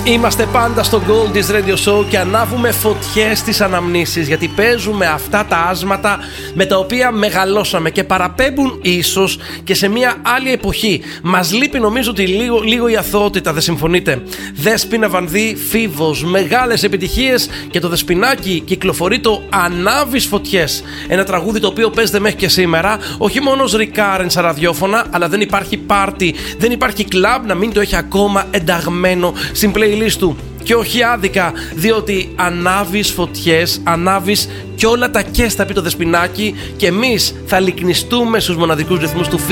Είμαστε πάντα στο Goldie's Radio Show και ανάβουμε φωτιές στις αναμνήσεις, γιατί παίζουμε αυτά τα άσματα με τα οποία μεγαλώσαμε και παραπέμπουν ίσως και σε μια άλλη εποχή. Μας λείπει νομίζω ότι λίγο η αθωότητα, δεν συμφωνείτε? Δέσποινα Βανδύ, Φίβος, μεγάλες επιτυχίες, και το Δεσποινάκι κυκλοφορεί το Ανάβεις Φωτιές. Ένα τραγούδι το οποίο παίζεται μέχρι και σήμερα, όχι μόνο ως recurrent στα ραδιόφωνα, αλλά δεν υπάρχει party, δεν υπάρχει club να μην το έχει ακόμα ενταγμένο στην playlist του. Και όχι άδικα, διότι ανάβεις φωτιές, ανάβεις και όλα τα και στα πει το Δεσποινάκι, και εμείς θα λυκνιστούμε στους μοναδικούς ρυθμούς του